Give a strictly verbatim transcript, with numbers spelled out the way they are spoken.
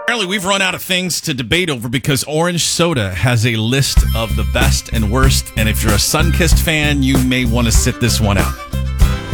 Apparently, we've run out of things to debate over because Orange Soda has a list of the best and worst. And if you're a Sunkist fan, you may want to sit this one out.